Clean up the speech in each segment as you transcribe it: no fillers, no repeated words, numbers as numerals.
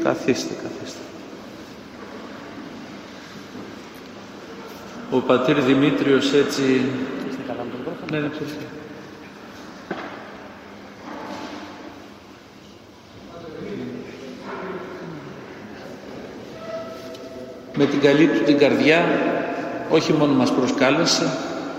Καθίστε. Ο πατήρ Δημήτριος έτσι... Ναι. Με την καλή του την καρδιά όχι μόνο μας προσκάλεσε,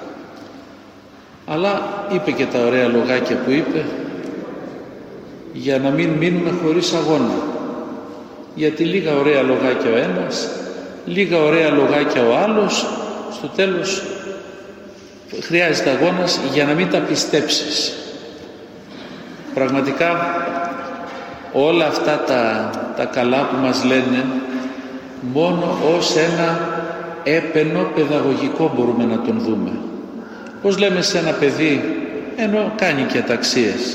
αλλά είπε και τα ωραία λογάκια που είπε, για να μην μείνουμε χωρίς αγώνα. Γιατί λίγα ωραία λογάκια ο ένας, λίγα ωραία λογάκια ο άλλος, στο τέλος χρειάζεται αγώνας για να μην τα πιστέψεις. Πραγματικά όλα αυτά τα καλά που μας λένε, μόνο ως ένα έπαινο παιδαγωγικό μπορούμε να τον δούμε. Πώς λέμε σε ένα παιδί, ενώ κάνει και αταξίες,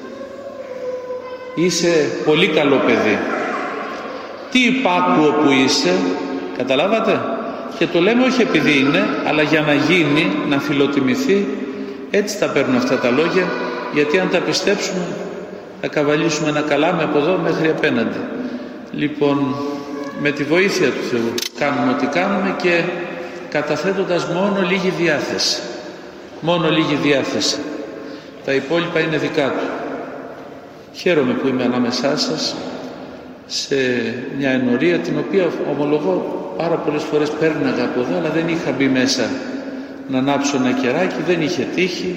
είσαι πολύ καλό παιδί, τι υπάκουο που είσαι, καταλάβατε, και το λέμε όχι επειδή είναι, αλλά για να γίνει, να φιλοτιμηθεί. Έτσι τα παίρνουν αυτά τα λόγια, γιατί αν τα πιστέψουμε θα καβαλήσουμε ένα καλάμι από εδώ μέχρι απέναντι. Λοιπόν, με τη βοήθεια του Θεού κάνουμε ό,τι κάνουμε και καταθέτοντας μόνο λίγη διάθεση. Μόνο λίγη διάθεση. Τα υπόλοιπα είναι δικά του. Χαίρομαι που είμαι ανάμεσά σας σε μια ενορία την οποία ομολογώ πάρα πολλές φορές πέρναγα από εδώ, αλλά δεν είχα μπει μέσα να ανάψω ένα κεράκι, δεν είχε τύχει,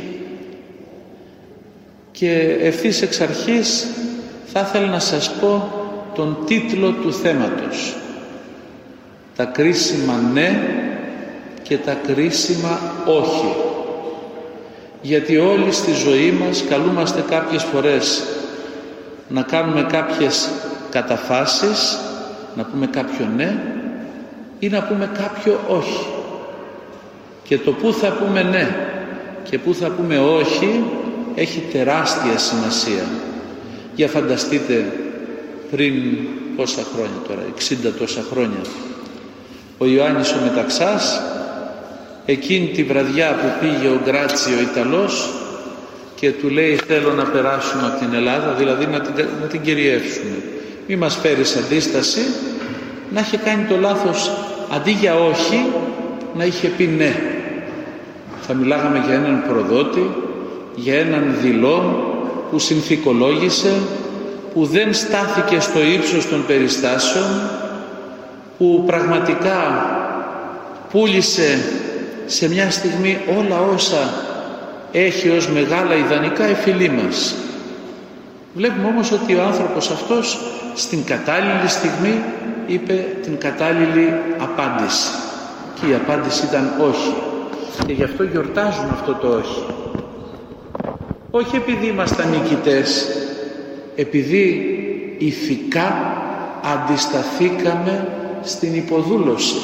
και ευθύς εξ αρχής θα ήθελα να σας πω τον τίτλο του θέματος: τα κρίσιμα ναι και τα κρίσιμα όχι. Γιατί όλοι στη ζωή μας καλούμαστε κάποιες φορές να κάνουμε κάποιες καταφάσεις, να πούμε κάποιο ναι ή να πούμε κάποιο όχι. Και το που θα πούμε ναι και που θα πούμε όχι έχει τεράστια σημασία. Για φανταστείτε, πριν πόσα χρόνια τώρα, 60 τόσα χρόνια, ο Ιωάννης ο Μεταξάς, εκείνη τη βραδιά που πήγε ο Γκράτσι ο Ιταλός και του λέει θέλω να περάσουμε από την Ελλάδα, δηλαδή να την κυριεύσουμε, μη μας φέρεις αντίσταση, να είχε κάνει το λάθος, αντί για όχι να είχε πει ναι. Θα μιλάγαμε για έναν προδότη, για έναν δειλό που συνθηκολόγησε, που δεν στάθηκε στο ύψος των περιστάσεων, που πραγματικά πούλησε σε μια στιγμή όλα όσα έχει ως μεγάλα ιδανικά εφηλή μας. Βλέπουμε όμως ότι ο άνθρωπος αυτός στην κατάλληλη στιγμή είπε την κατάλληλη απάντηση, και η απάντηση ήταν όχι, και γι' αυτό γιορτάζουν αυτό το όχι. Όχι επειδή ήμασταν νικητές, επειδή ηθικά αντισταθήκαμε στην υποδούλωση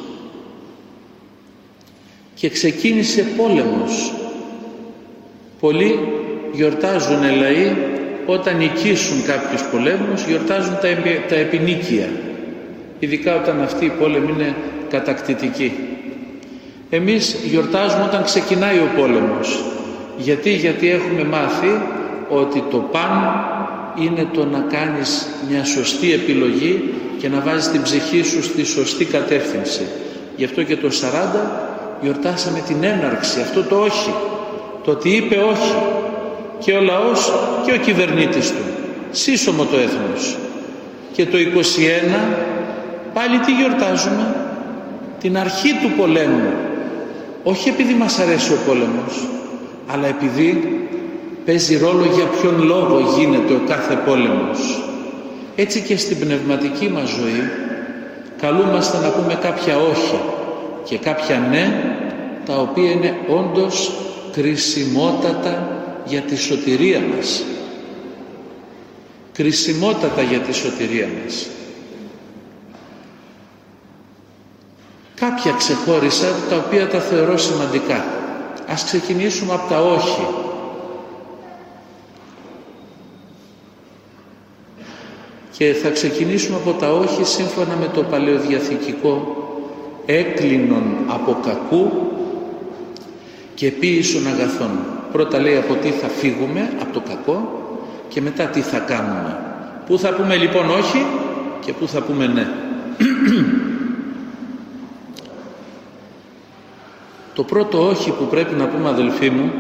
και ξεκίνησε πόλεμος. Πολλοί γιορτάζουν λαοί όταν νικήσουν κάποιους πολέμους, γιορτάζουν τα επινίκια, ειδικά όταν αυτή η πόλεμη είναι κατακτητική. Εμείς γιορτάζουμε όταν ξεκινάει ο πόλεμος. Γιατί έχουμε μάθει ότι το παν είναι το να κάνεις μια σωστή επιλογή και να βάζεις την ψυχή σου στη σωστή κατεύθυνση. Γι' αυτό και το 40 γιορτάσαμε την έναρξη, αυτό το όχι, το ότι είπε όχι και ο λαός και ο κυβερνήτης του, σύσσωμο το έθνος. Και το 21 πάλι τι γιορτάζουμε? Την αρχή του πολέμου, όχι επειδή μας αρέσει ο πόλεμος, αλλά επειδή παίζει ρόλο για ποιον λόγο γίνεται ο κάθε πόλεμος. Έτσι και στην πνευματική μας ζωή καλούμαστε να πούμε κάποια όχι και κάποια ναι, τα οποία είναι όντως κρισιμότατα για τη σωτηρία μας. Κρισιμότατα για τη σωτηρία μας. Κάποια ξεχώρισα, τα οποία τα θεωρώ σημαντικά. Ας ξεκινήσουμε από τα όχι. Και θα ξεκινήσουμε από τα όχι σύμφωνα με το παλαιοδιαθηκικό: έκλεινον από κακού και ποίησον αγαθών. Πρώτα λέει από τι θα φύγουμε, από το κακό, και μετά τι θα κάνουμε. Πού θα πούμε λοιπόν όχι? και πού θα πούμε ναι. Το πρώτο όχι που πρέπει να πούμε, αδελφοί μου,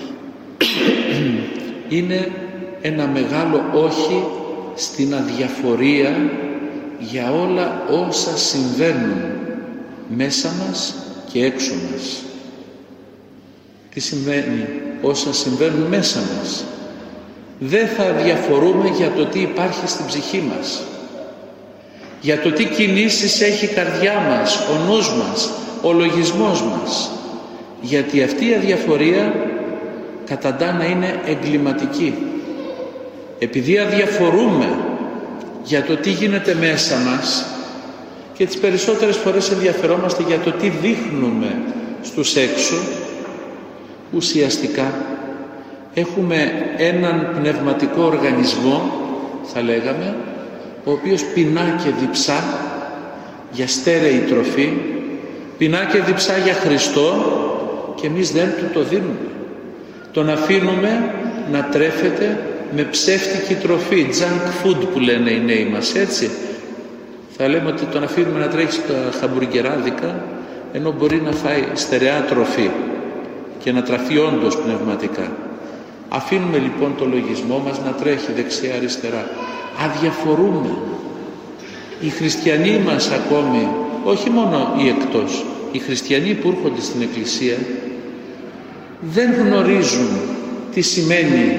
είναι ένα μεγάλο όχι στην αδιαφορία για όλα όσα συμβαίνουν μέσα μας και έξω μας. Τι σημαίνει όσα συμβαίνουν μέσα μας? Δεν θα διαφορούμε για το τι υπάρχει στην ψυχή μας, για το τι κινήσεις έχει η καρδιά μας, ο νους μας, ο λογισμός μας, γιατί αυτή η αδιαφορία καταντά να είναι εγκληματική. Επειδή αδιαφορούμε για το τι γίνεται μέσα μας, και τις περισσότερες φορές ενδιαφερόμαστε για το τι δείχνουμε στους έξω, ουσιαστικά έχουμε έναν πνευματικό οργανισμό, θα λέγαμε, ο οποίος πεινά και διψά για στέρεη τροφή, πεινά και διψά για Χριστό, και εμείς δεν του το δίνουμε. Τον αφήνουμε να τρέφεται με ψεύτικη τροφή, junk food που λένε οι νέοι μας, έτσι. Θα λέμε ότι τον αφήνουμε να τρέχει στα χαμπουργκεράδικα, ενώ μπορεί να φάει στερεά τροφή και να τραφεί όντως πνευματικά. Αφήνουμε λοιπόν το λογισμό μας να τρέχει δεξιά αριστερά. Αδιαφορούμε. Οι χριστιανοί μας ακόμη, όχι μόνο οι εκτός, οι χριστιανοί που έρχονται στην Εκκλησία, δεν γνωρίζουν τι σημαίνει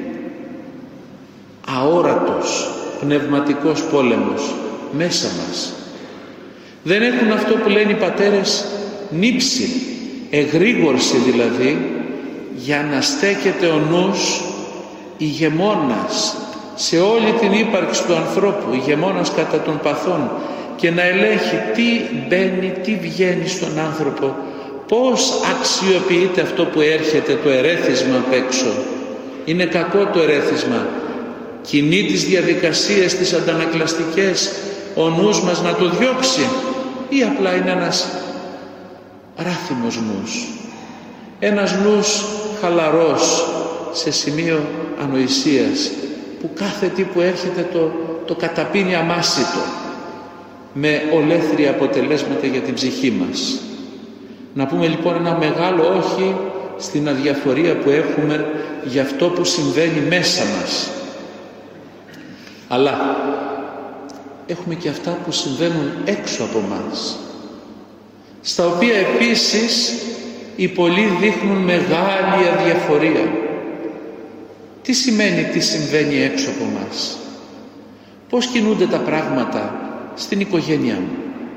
αόρατος πνευματικός πόλεμος μέσα μας. Δεν έχουν αυτό που λένε οι πατέρες νύψη, εγρήγορση δηλαδή, για να στέκεται ο νους ηγεμόνας σε όλη την ύπαρξη του ανθρώπου, ηγεμόνας κατά των παθών, και να ελέγχει τι μπαίνει, τι βγαίνει στον άνθρωπο, πώς αξιοποιείται αυτό που έρχεται, το ερέθισμα απ' έξω. Είναι κακό το ερέθισμα, κινεί τις διαδικασίες τις αντανακλαστικές ο νους μας να το διώξει, ή απλά είναι ένας ράθιμος νους, ένας νους χαλαρός σε σημείο ανοησίας, που κάθε τι που έρχεται το καταπίνει αμάσιτο, με ολέθρια αποτελέσματα για την ψυχή μας. Να πούμε λοιπόν ένα μεγάλο όχι στην αδιαφορία που έχουμε για αυτό που συμβαίνει μέσα μας. Αλλά έχουμε και αυτά που συμβαίνουν έξω από μας, στα οποία επίσης οι πολλοί δείχνουν μεγάλη αδιαφορία. Τι σημαίνει τι συμβαίνει έξω από μας? Πώς κινούνται τα πράγματα στην οικογένειά μου?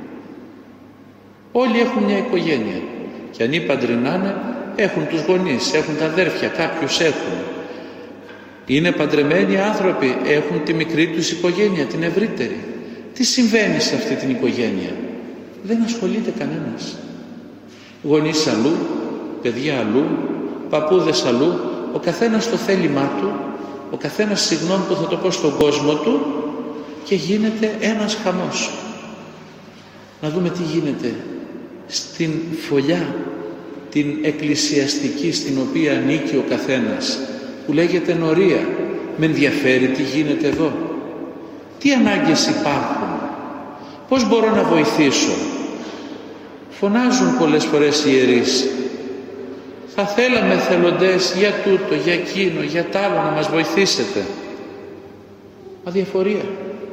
Όλοι έχουν μια οικογένεια, και ανήπαντροι να είναι, έχουν τους γονείς, έχουν τα αδέρφια, κάποιους έχουν. Είναι παντρεμένοι άνθρωποι, έχουν τη μικρή τους οικογένεια, την ευρύτερη. Τι συμβαίνει σε αυτή την οικογένεια? Δεν ασχολείται κανένας. Γονείς αλλού, παιδιά αλλού, παππούδες αλλού, ο καθένας στο θέλημά του, ο καθένας, συγγνώμη που θα το πω, στον κόσμο του, και γίνεται ένας χαμός. Να δούμε τι γίνεται στην φωλιά την εκκλησιαστική στην οποία ανήκει ο καθένας, που λέγεται νορία. Με ενδιαφέρει τι γίνεται εδώ? Τι ανάγκες υπάρχουν? Πώς μπορώ να βοηθήσω? Φωνάζουν πολλές φορές οι ιερείς, θα θέλαμε θελοντές για τούτο, για εκείνο, για τ' άλλο, να μας βοηθήσετε. Αδιαφορία.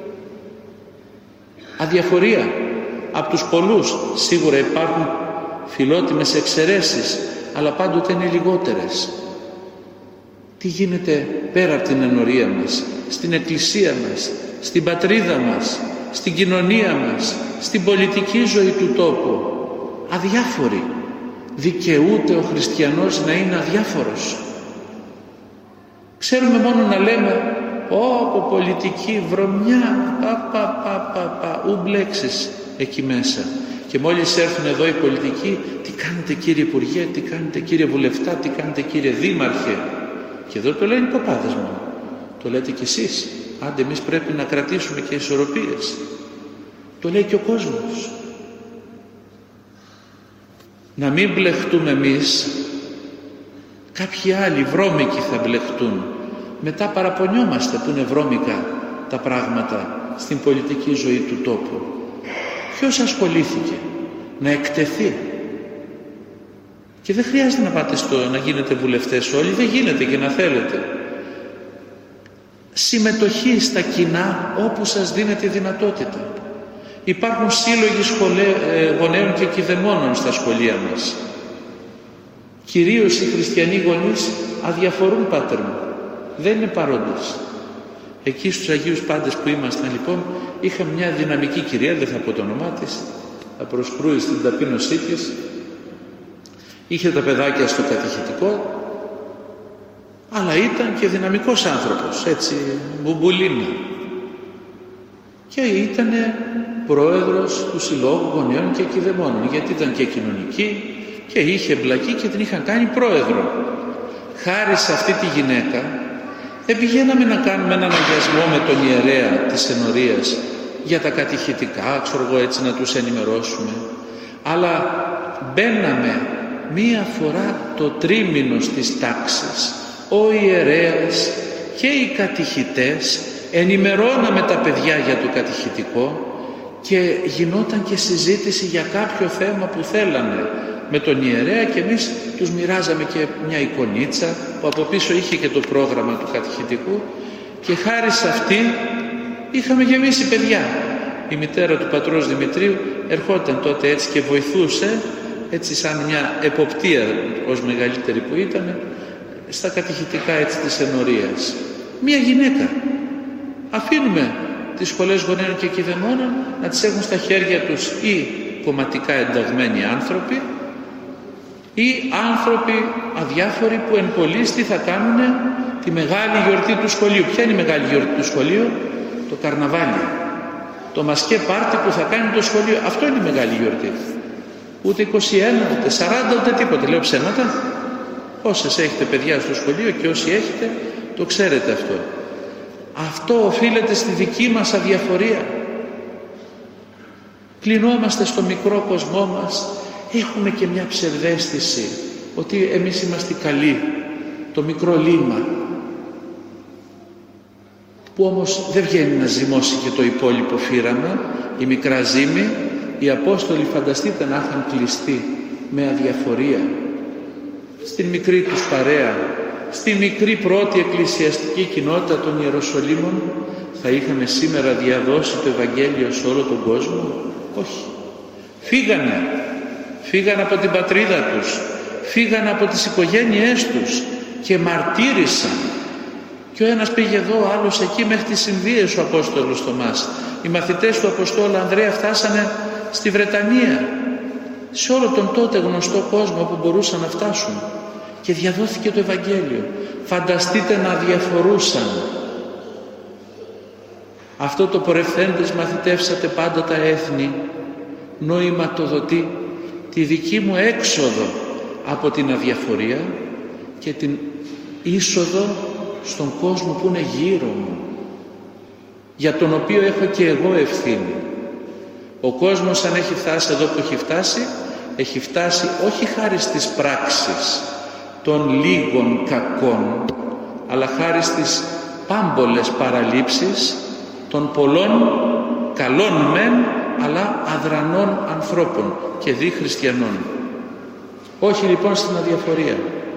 Αδιαφορία από τους πολλούς. Σίγουρα υπάρχουν φιλότιμες εξαιρέσεις, αλλά πάντοτε είναι λιγότερες. Τι γίνεται πέρα από την ενορία μας, στην εκκλησία μας, στην πατρίδα μας, στην κοινωνία μας, στην πολιτική ζωή του τόπου? Αδιάφοροι. Δικαιούται ο χριστιανός να είναι αδιάφορος? Ξέρουμε μόνο να λέμε «Ω, πολιτική βρωμιά, ου μπλέξεις εκεί μέσα». Και μόλις έρθουν εδώ οι πολιτικοί, τι κάνετε κύριε Υπουργέ, τι κάνετε κύριε Βουλευτά, τι κάνετε κύριε Δήμαρχε? Και εδώ το λένε οι παπάδες μου, το λέτε κι εσείς. Άντε, εμείς πρέπει να κρατήσουμε και ισορροπίες. Το λέει και ο κόσμος. Να μην μπλεχτούμε εμείς, κάποιοι άλλοι βρώμικοι θα μπλεχτούν. Μετά παραπονιόμαστε που είναι βρώμικα τα πράγματα στην πολιτική ζωή του τόπου? Ποιος ασχολήθηκε? Να εκτεθεί. Και δεν χρειάζεται να πάτε να γίνετε βουλευτές όλοι, δεν γίνεται και να θέλετε. Συμμετοχή στα κοινά όπου σας δίνεται η δυνατότητα. Υπάρχουν σύλλογοι γονέων και κηδεμόνων στα σχολεία μας. Κυρίως οι χριστιανοί γονείς αδιαφορούν, πάτερ μου, δεν είναι παρόντες. Εκεί στους Αγίους Πάντες που ήμασταν λοιπόν, είχαμε μια δυναμική κυρία, δεν θα πω το όνομά της, θα προσκρούει στην ταπείνωσή της, είχε τα παιδάκια στο κατηχητικό, αλλά ήταν και δυναμικός άνθρωπος, έτσι, μπουμπουλίνα. Και ήταν πρόεδρος του Συλλόγου Γονέων και Κηδεμόνων, γιατί ήταν και κοινωνική και είχε εμπλακεί και την είχαν κάνει πρόεδρο. Χάρη σε αυτή τη γυναίκα δεν πηγαίναμε να κάνουμε έναν αγιασμό με τον ιερέα της ενορίας για τα κατηχητικά, ξέρω εγώ, έτσι να τους ενημερώσουμε, αλλά μπαίναμε μία φορά το τρίμηνο στις τάξεις, ο ιερέας και οι κατηχητές, ενημερώναμε τα παιδιά για το κατηχητικό και γινόταν και συζήτηση για κάποιο θέμα που θέλανε με τον ιερέα και εμείς τους μοιράζαμε και μια εικονίτσα που από πίσω είχε και το πρόγραμμα του κατηχητικού και χάρη σε αυτή είχαμε γεμίσει παιδιά. Η μητέρα του πατρός Δημητρίου ερχόταν τότε έτσι και βοηθούσε, έτσι σαν μια εποπτεία ως μεγαλύτερη που ήταν, στα κατηχητικά έτσι της ενορίας. Μια γυναίκα. Αφήνουμε τις σχολές γονέων και κηδεμόνων να τις έχουν στα χέρια τους ή κομματικά ενταγμένοι άνθρωποι ή άνθρωποι αδιάφοροι που εν πολλοίς τι θα κάνουν? Τη μεγάλη γιορτή του σχολείου. Ποια είναι η μεγάλη γιορτή του σχολείου? Το καρναβάλι, το μασκέ πάρτι που θα κάνει το σχολείο. Αυτό είναι η μεγάλη γιορτή. Ούτε 21, ούτε 40, ούτε τίποτα. Λέω ψέματα? Όσες έχετε παιδιά στο σχολείο και όσοι έχετε, το ξέρετε αυτό. Αυτό οφείλεται στη δική μας αδιαφορία. Κλεινόμαστε στο μικρό κοσμό μας. Έχουμε και μια ψευδαίσθηση ότι εμείς είμαστε καλοί, το μικρό λίμα, που όμως δεν βγαίνει να ζυμώσει και το υπόλοιπο φύραμα, η μικρά ζύμη. Οι Απόστολοι, φανταστείτε να είχαν κλειστεί με αδιαφορία στην μικρή τους παρέα, στη μικρή πρώτη εκκλησιαστική κοινότητα των Ιεροσολύμων, θα είχαν σήμερα διαδώσει το Ευαγγέλιο σε όλο τον κόσμο? Όχι. Φύγανε από την πατρίδα τους, φύγανε από τις οικογένειές τους και μαρτύρησαν. Και ο ένας πήγε εδώ, ο άλλος εκεί, μέχρι τις Ινδίες ο Απόστολος Θωμάς. Οι μαθητές του Αποστόλου Ανδρέα φτάσανε στη Βρετανία, σε όλο τον τότε γνωστό κόσμο που μπορούσαν να φτάσουν, και διαδόθηκε το Ευαγγέλιο. Φανταστείτε να διαφορούσαν. Αυτό το πορευθέντες μαθητεύσατε πάντα τα έθνη νοηματοδοτεί τη δική μου έξοδο από την αδιαφορία και την είσοδο στον κόσμο που είναι γύρω μου, για τον οποίο έχω και εγώ ευθύνη. Ο κόσμος, αν έχει φτάσει εδώ που έχει φτάσει όχι χάρη στις πράξεις των λίγων κακών, αλλά χάρη στις πάμπολες παραλήψεις των πολλών καλών μεν, αλλά αδρανών ανθρώπων και δι χριστιανών. Όχι λοιπόν στην αδιαφορία,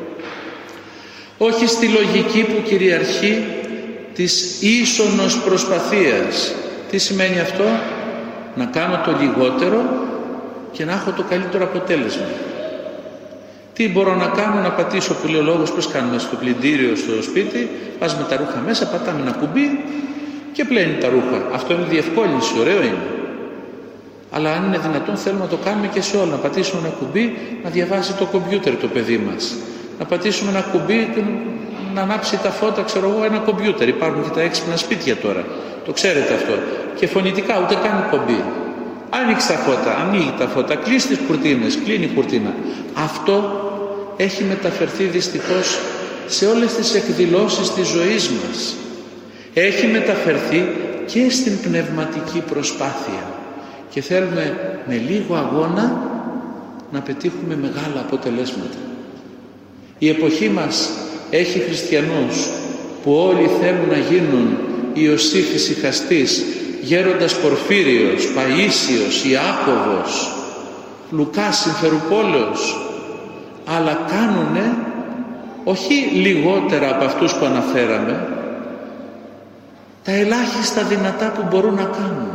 όχι στη λογική που κυριαρχεί της ίσονος προσπαθίας. Τι σημαίνει αυτό? Να κάνω το λιγότερο και να έχω το καλύτερο αποτέλεσμα. Τι μπορώ να κάνω? Να πατήσω, που λέει ο λόγος, πώς κάνουμε στο πλυντήριο στο σπίτι, βάζουμε τα ρούχα μέσα, πατάμε ένα κουμπί και πλένει τα ρούχα. Αυτό είναι διευκόλυνση, ωραίο είναι. Αλλά αν είναι δυνατόν θέλουμε να το κάνουμε και σε όλα. Να πατήσουμε ένα κουμπί να διαβάσει το κομπιούτερ το παιδί μας. Να πατήσουμε ένα κουμπί να ανάψει τα φώτα, ξέρω εγώ, ένα κομπιούτερ. Υπάρχουν και τα έξυπνα σπίτια τώρα. Το ξέρετε αυτό. Και φωνητικά ούτε καν κομπί. Ανοίγει τα φώτα, κλείσει τις κουρτίνες, κλείνει η κουρτίνα. Αυτό έχει μεταφερθεί δυστυχώς σε όλες τις εκδηλώσεις της ζωής μας. Έχει μεταφερθεί και στην πνευματική προσπάθεια. Και θέλουμε με λίγο αγώνα να πετύχουμε μεγάλα αποτελέσματα. Η εποχή μας έχει χριστιανούς που όλοι θέλουν να γίνουν Ιωσήφ ησυχαστής, Γέροντας Πορφύριος, Παΐσιος, Ιάκωβος, Λουκάς Συμφερουπόλεως, αλλά κάνουνε όχι λιγότερα από αυτούς που αναφέραμε, τα ελάχιστα δυνατά που μπορούν να κάνουν.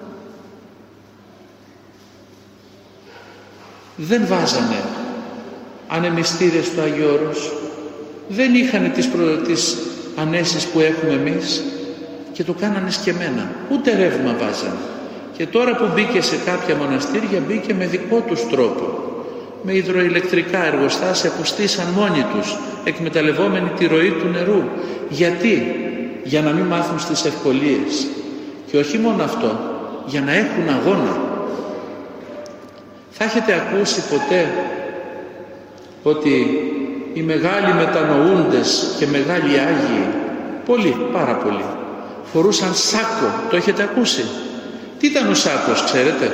Δεν βάζανε ανεμιστήρες στο Άγιο Όρος, δεν είχαν τις ανέσεις που έχουμε εμείς και το κάνανε σκεμμένα, ούτε ρεύμα βάζανε. Και τώρα που μπήκε σε κάποια μοναστήρια, μπήκε με δικό τους τρόπο, με υδροηλεκτρικά εργοστάσια που στήσαν μόνοι τους, εκμεταλλευόμενοι τη ροή του νερού. Γιατί? Για να μην μάθουν στις ευκολίες. Και όχι μόνο αυτό, για να έχουν αγώνα. Θα έχετε ακούσει ποτέ ότι οι μεγάλοι μετανοούντες και μεγάλοι Άγιοι, πολλοί, πάρα πολλοί, φορούσαν σάκο? Το έχετε ακούσει? Τι ήταν ο σάκος, ξέρετε?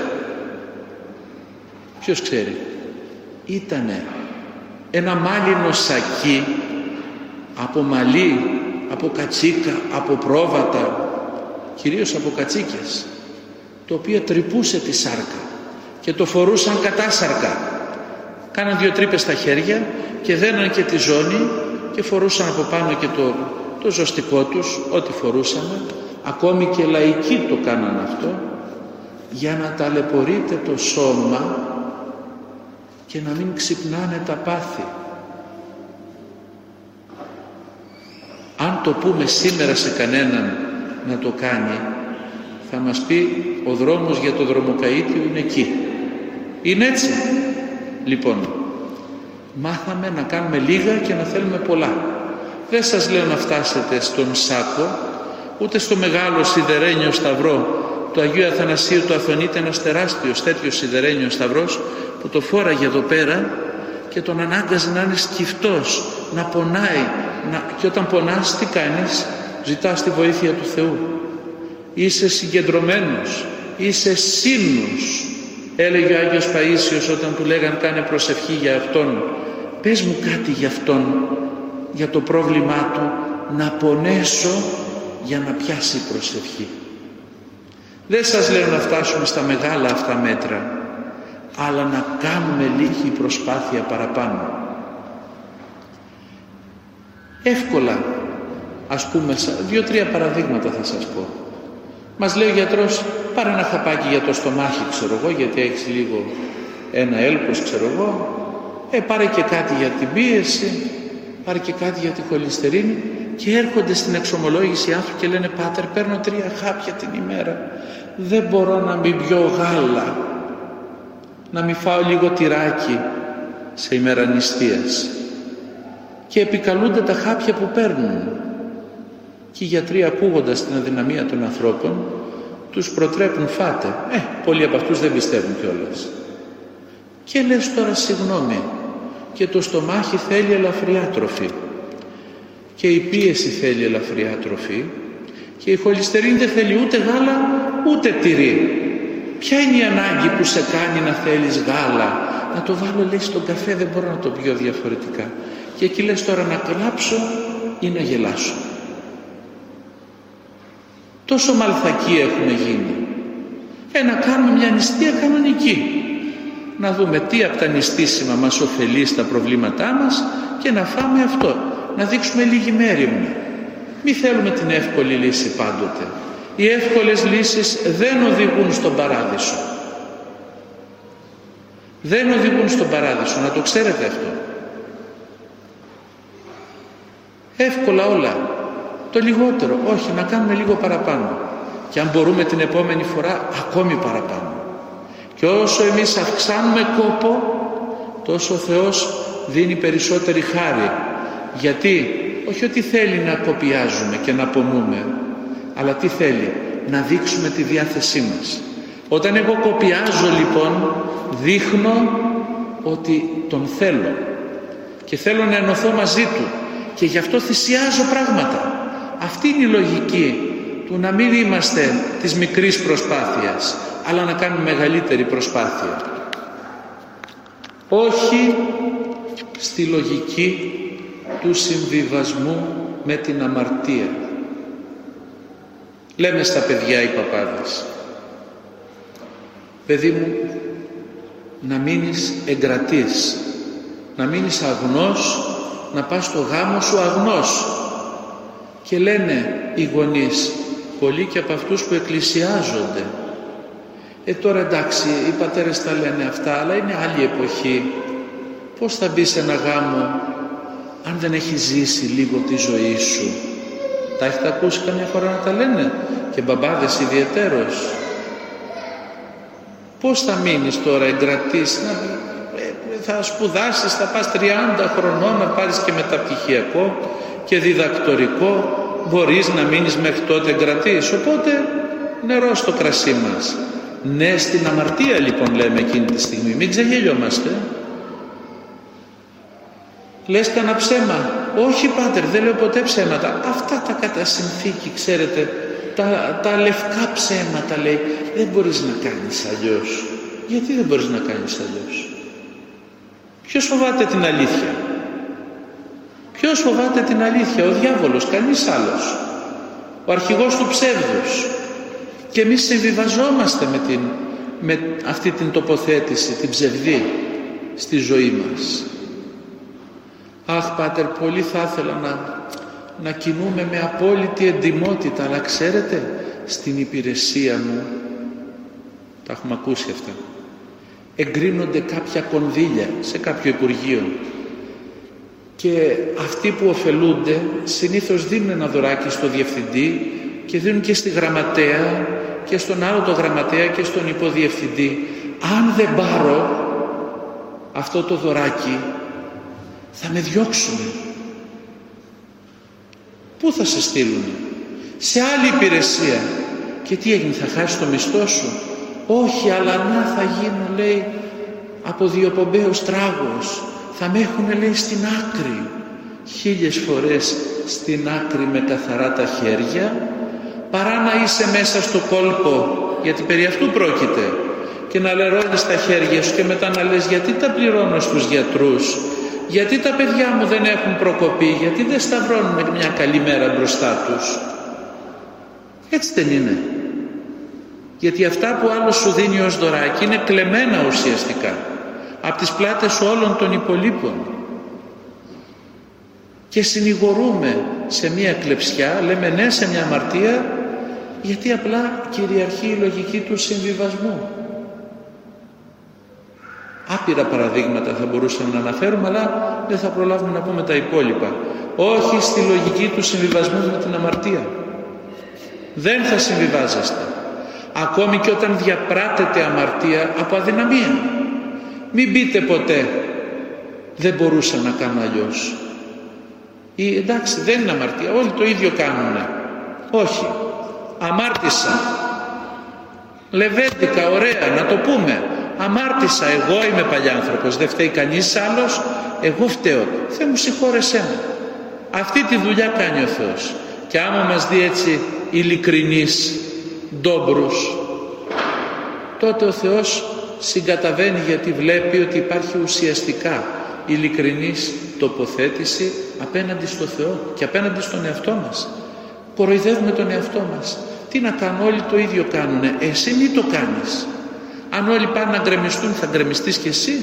Ποιος ξέρει? Ήτανε ένα μάλινο σακί από μαλλί, από κατσίκα, από πρόβατα, κυρίως από κατσίκες, το οποίο τρυπούσε τη σάρκα και το φορούσαν κατάσαρκα. Κάναν 2 τρύπες στα χέρια και δέναν και τη ζώνη και φορούσαν από πάνω και το ζωστικό τους, ό,τι φορούσαν. Ακόμη και λαϊκοί το κάναν αυτό, για να ταλαιπωρείται το σώμα και να μην ξυπνάνε τα πάθη. Αν το πούμε σήμερα σε κανέναν να το κάνει, θα μας πει ο δρόμος για το δρομοκαΐτιο είναι εκεί. Είναι έτσι? Λοιπόν, μάθαμε να κάνουμε λίγα και να θέλουμε πολλά. Δεν σας λέω να φτάσετε στον σάκο, ούτε στο μεγάλο σιδερένιο σταυρό του Αγίου Αθανασίου του Αθωνίτη, ένας τεράστιος τέτοιος σιδερένιος σταυρός που το φόραγε εδώ πέρα και τον ανάγκαζε να είναι σκυφτός, να πονάει, και όταν πονάς τι κάνεις? Ζητάς τη βοήθεια του Θεού. Είσαι συγκεντρωμένος, είσαι σύμνους. Έλεγε ο Άγιος Παΐσιος όταν του λέγαν κάνε προσευχή για αυτόν, πες μου κάτι για αυτόν, για το πρόβλημά του, να πονέσω για να πιάσει η προσευχή. Δεν σας λέω να φτάσουμε στα μεγάλα αυτά μέτρα, αλλά να κάνουμε λίγη προσπάθεια παραπάνω. Εύκολα, ας πούμε, 2-3 παραδείγματα θα σας πω. Μας λέει ο γιατρός, πάρε ένα χαπάκι για το στομάχι, ξέρω εγώ, γιατί έχεις λίγο ένα έλκος, ξέρω εγώ. Πάρε και κάτι για την πίεση, πάρε και κάτι για τη χολυστερίνη. Και έρχονται στην εξομολόγηση οι άνθρωποι και λένε, πάτερ, παίρνω 3 χάπια την ημέρα. Δεν μπορώ να μην πιω γάλα, να μην φάω λίγο τυράκι σε ημέρα νηστείας. Και επικαλούνται τα χάπια που παίρνουν. Και οι γιατροί, ακούγοντας την αδυναμία των ανθρώπων, τους προτρέπουν, φάτε. Πολλοί από αυτούς δεν πιστεύουν κιόλας. Και λες τώρα, συγγνώμη, και το στομάχι θέλει ελαφριά τροφή, και η πίεση θέλει ελαφριά τροφή, και η χολυστερίνη δεν θέλει ούτε γάλα ούτε τυρί. Ποια είναι η ανάγκη που σε κάνει να θέλεις γάλα? Να το βάλω, λέει, στον καφέ, δεν μπορώ να το πιω διαφορετικά. Και εκεί λες τώρα να κλάψω ή να γελάσω. Τόσο μαλθακοί έχουμε γίνει. Να κάνουμε μια νηστεία κανονική. Να δούμε τι από τα νηστίσιμα μας ωφελεί στα προβλήματά μας και να φάμε αυτό. Να δείξουμε λίγη μέριμνα. Μη θέλουμε την εύκολη λύση πάντοτε. Οι εύκολες λύσεις δεν οδηγούν στον παράδεισο. Δεν οδηγούν στον παράδεισο, να το ξέρετε αυτό. Εύκολα όλα. Το λιγότερο, όχι, να κάνουμε λίγο παραπάνω. Και αν μπορούμε την επόμενη φορά, ακόμη παραπάνω. Και όσο εμείς αυξάνουμε κόπο, τόσο ο Θεός δίνει περισσότερη χάρη. Γιατί? Όχι ότι θέλει να κοπιάζουμε και να πονούμε, αλλά τι θέλει? Να δείξουμε τη διάθεσή μας. Όταν εγώ κοπιάζω λοιπόν, δείχνω ότι τον θέλω και θέλω να ενωθώ μαζί του και γι' αυτό θυσιάζω πράγματα. Αυτή είναι η λογική του να μην είμαστε της μικρής προσπάθειας, αλλά να κάνουμε μεγαλύτερη προσπάθεια. Όχι στη λογική του συμβιβασμού με την αμαρτία. Λέμε στα παιδιά οι παπάδες, παιδί μου, να μείνεις εγκρατής, να μείνεις αγνός, να πας στο γάμο σου αγνός. Και λένε οι γονείς, πολλοί και από αυτούς που εκκλησιάζονται, τώρα εντάξει, οι πατέρες τα λένε αυτά, αλλά είναι άλλη εποχή. Πώς θα μπει σε ένα γάμο αν δεν έχει ζήσει λίγο τη ζωή σου? Τα έχετε ακούσει καμιά φορά να τα λένε, και μπαμπάδες ιδιαιτέρως? Πώς θα μείνεις τώρα εγκρατής? Θα σπουδάσεις, θα πας 30 χρονών να πάρεις και μεταπτυχιακό και διδακτορικό, μπορείς να μείνεις μέχρι τότε εγκρατής? Οπότε νερό στο κρασί μας. Ναι στην αμαρτία λοιπόν λέμε εκείνη τη στιγμή, μην ξεγελιόμαστε. Λες κανένα ψέμα? Όχι πάτερ, δεν λέω ποτέ ψέματα. Αυτά τα κατά συνθήκη, ξέρετε, τα λευκά ψέματα, λέει, δεν μπορείς να κάνεις αλλιώς. Γιατί δεν μπορείς να κάνεις αλλιώς? Ποιος φοβάται την αλήθεια? Ποιος φοβάται την αλήθεια? Ο διάβολος, κανείς άλλος. Ο αρχηγός του ψεύδους. Και εμείς συμβιβαζόμαστε με αυτή την τοποθέτηση, την ψευδή στη ζωή μας. Αχ πάτερ, πολύ θα ήθελα να κινούμε με απόλυτη εντιμότητα, αλλά ξέρετε, στην υπηρεσία μου, τα έχουμε ακούσει αυτά, εγκρίνονται κάποια κονδύλια σε κάποιο υπουργείο και αυτοί που ωφελούνται συνήθως δίνουν ένα δωράκι στο διευθυντή και δίνουν και στη γραμματέα και στον άλλο το γραμματέα και στον υποδιευθυντή. Αν δεν πάρω αυτό το δωράκι θα με διώξουν. Πού θα σε στείλουν? Σε άλλη υπηρεσία. Και τι έγινε, θα χάσεις το μισθό σου? Όχι, αλλά να θα γίνω, λέει, από διοπομπαίος τράγος. Θα με έχουν, λέει, στην άκρη. 1000 φορές στην άκρη με καθαρά τα χέρια, παρά να είσαι μέσα στο κόλπο, γιατί περί αυτού πρόκειται, και να λερώνεις τα χέρια σου και μετά να λες, γιατί τα πληρώνω στους γιατρούς, γιατί τα παιδιά μου δεν έχουν προκοπή, γιατί δεν σταυρώνουν μια καλή μέρα μπροστά τους? Έτσι δεν είναι? Γιατί αυτά που άλλος σου δίνει ως δωράκι είναι κλεμμένα ουσιαστικά από τις πλάτες όλων των υπολείπων. Και συνηγορούμε σε μια κλεψιά, λέμε ναι σε μια αμαρτία, γιατί απλά κυριαρχεί η λογική του συμβιβασμού. Άπειρα παραδείγματα θα μπορούσαμε να αναφέρουμε, αλλά δεν θα προλάβουμε να πούμε τα υπόλοιπα. Όχι στη λογική του συμβιβασμού με την αμαρτία. Δεν θα συμβιβάζεστε. Ακόμη και όταν διαπράτετε αμαρτία από αδυναμία. Μην πείτε ποτέ, δεν μπορούσα να κάνω αλλιώς. Ή εντάξει, δεν είναι αμαρτία, όλοι το ίδιο κάνουνε. Όχι. Αμάρτησα. Λεβέντικα, ωραία, να το πούμε. Αμάρτησα, εγώ είμαι παλιάνθρωπος, δεν φταίει κανείς άλλος, εγώ φταίω. Θεέ μου, συγχώρεσέ με. Αυτή τη δουλειά κάνει ο Θεός. Και άμα μας δει έτσι ειλικρινείς, ντόμπρους, τότε ο Θεός συγκαταβαίνει, γιατί βλέπει ότι υπάρχει ουσιαστικά ειλικρινής τοποθέτηση απέναντι στο Θεό και απέναντι στον εαυτό μας. Κοροϊδεύουμε τον εαυτό μας. Τι να κάνω, όλοι το ίδιο κάνουνε, εσύ μη το κάνεις. Αν όλοι πάνε να γκρεμιστούν, θα γκρεμιστείς και εσύ?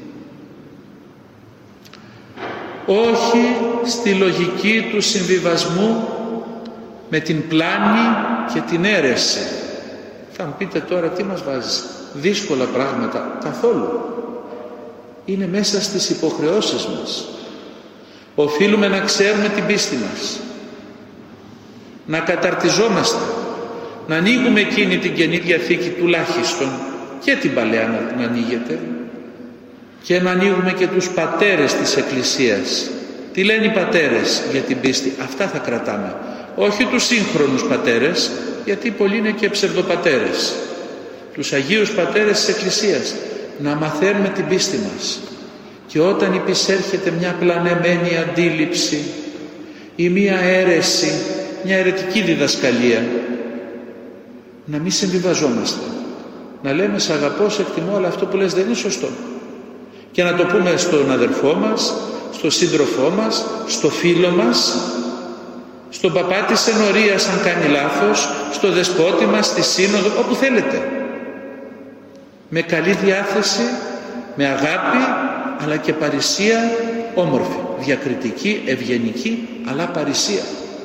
Όχι στη λογική του συμβιβασμού με την πλάνη και την αίρεση. Θα μου πείτε τώρα, τι μας βάζεις? Δύσκολα πράγματα? Καθόλου. Είναι μέσα στις υποχρεώσεις μας. Οφείλουμε να ξέρουμε την πίστη μας, να καταρτιζόμαστε, να ανοίγουμε εκείνη την Καινή Διαθήκη τουλάχιστον, και την Παλαιά να ανοίγεται, και να ανοίγουμε και τους πατέρες της Εκκλησίας. Τι λένε οι πατέρες για την πίστη? Αυτά θα κρατάμε. Όχι τους σύγχρονους πατέρες, γιατί πολλοί είναι και ψευδοπατέρες. Τους Αγίους Πατέρες της Εκκλησίας. Να μαθαίνουμε την πίστη μας. Και όταν υπησέρχεται μια πλανεμένη αντίληψη ή μια αίρεση, μια αιρετική διδασκαλία, να μην συμβιβαζόμαστε. Να λέμε σ' αγαπώ, σε εκτιμώ, αλλά αυτό που λες δεν είναι σωστό. Και να το πούμε στον αδερφό μας, στον σύντροφό μας, στο φίλο μας, στον παπά της ενορίας αν κάνει λάθος, στο δεσπότη μας, στη σύνοδο, όπου θέλετε. Με καλή διάθεση, με αγάπη, αλλά και παρησία όμορφη, διακριτική, ευγενική, αλλά παρησία.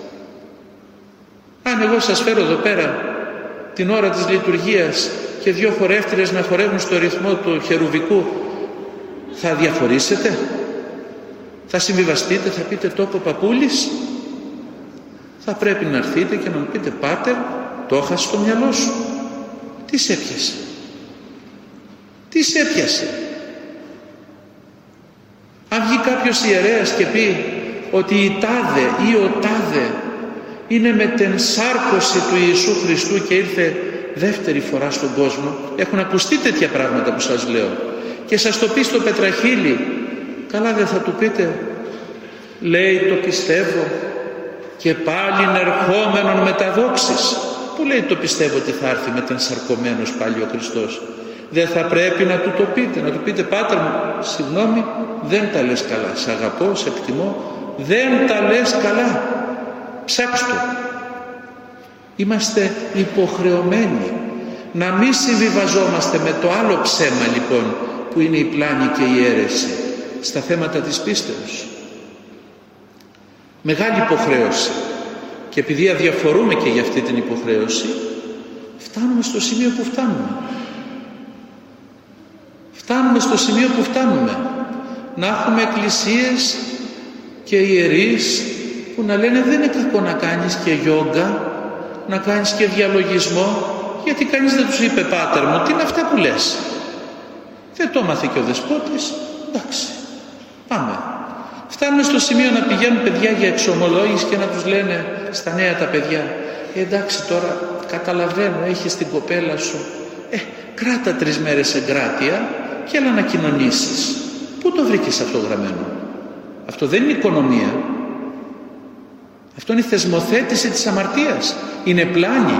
Αν εγώ σας φέρω εδώ πέρα την ώρα της λειτουργίας και 2 χορεύτριες να χορεύουν στο ρυθμό του χερουβικού, θα διαφορήσετε? Θα συμβιβαστείτε? Θα πείτε τόπο παππούλης? Θα πρέπει να έρθετε και να μου πείτε, πάτερ, το έχασες στο μυαλό σου. Τι σε έπιασε? Τι σε έπιασε? Αν βγει κάποιος ιερέας και πει ότι η τάδε ή ο τάδε είναι με την σάρκωση του Ιησού Χριστού και ήρθε δεύτερη φορά στον κόσμο, έχουν ακουστεί τέτοια πράγματα που σας λέω, και σας το πει στο πετραχύλι, καλά δεν θα του πείτε, λέει το πιστεύω και πάλιν ερχόμενον μεταδόξης? Που λέει το πιστεύω ότι θα έρθει μετενσαρκωμένος πάλι ο Χριστός? Δεν θα πρέπει να του το πείτε, να του πείτε, πάτερ μου, συγγνώμη, δεν τα λες καλά, σε αγαπώ, σε εκτιμώ, δεν τα λες καλά, ψάξτε. Είμαστε υποχρεωμένοι να μην συμβιβαζόμαστε με το άλλο ψέμα λοιπόν που είναι η πλάνη και η αίρεση στα θέματα της πίστεως. Μεγάλη υποχρέωση, και επειδή αδιαφορούμε και για αυτή την υποχρέωση, φτάνουμε στο σημείο που φτάνουμε. Φτάνουμε στο σημείο που φτάνουμε, να έχουμε εκκλησίες και ιερείς που να λένε δεν είναι κακό να κάνεις και γιόγκα, να κάνεις και διαλογισμό, γιατί κανείς δεν τους είπε, πάτερ μου, τι είναι αυτά που λες? Δεν το έμαθε και ο δεσπότης, εντάξει, πάμε. Φτάνουμε στο σημείο να πηγαίνουν παιδιά για εξομολόγηση και να τους λένε στα νέα τα παιδιά, εντάξει τώρα καταλαβαίνω, έχεις την κοπέλα σου, κράτα 3 μέρες εγκράτεια και έλα να κοινωνήσεις. Πού το βρήκες αυτό γραμμένο? Αυτό δεν είναι οικονομία. Αυτό είναι η θεσμοθέτηση της αμαρτίας. Είναι πλάνη.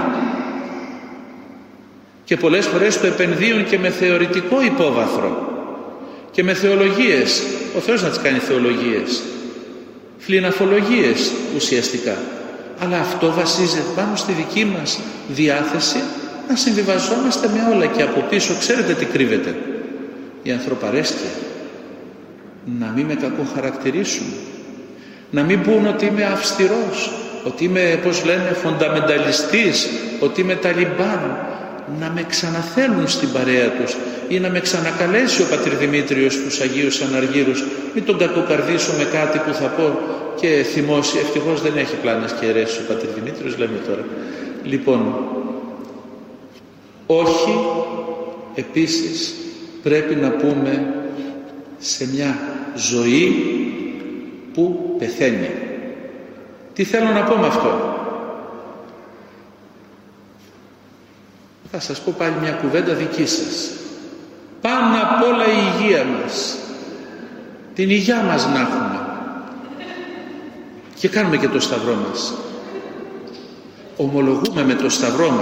Και πολλές φορές το επενδύουν και με θεωρητικό υπόβαθρο και με θεολογίες. Ο Θεός να τις κάνει θεολογίες, φλιναφολογίες ουσιαστικά. Αλλά αυτό βασίζεται πάνω στη δική μας διάθεση να συμβιβαζόμαστε με όλα, και από πίσω ξέρετε τι κρύβεται? Η ανθρωπαρέσκεια. Να μην με κακοχαρακτηρίσουν, να μην πούν ότι είμαι αυστηρός, ότι είμαι, πώς λένε, φονταμενταλιστής, ότι είμαι ταλιμπάν, να με ξαναθέλουν στην παρέα τους, ή να με ξανακαλέσει ο πατήρ Δημήτριος τους Αγίους Αναργύρους, μην τον κακοκαρδίσω με κάτι που θα πω και θυμώσει. Ευτυχώς δεν έχει πλάνες και αιρέσεις ο πατήρ Δημήτριος, λέμε τώρα. Λοιπόν, όχι, επίσης πρέπει να πούμε σε μια ζωή που πεθαίνει. Τι θέλω να πω με αυτό? Θα σας πω πάλι μια κουβέντα δική σας. Πάνω απ' όλα η υγεία μας, την υγεία μας να έχουμε, και κάνουμε και το σταυρό μας, ομολογούμε με το σταυρό μας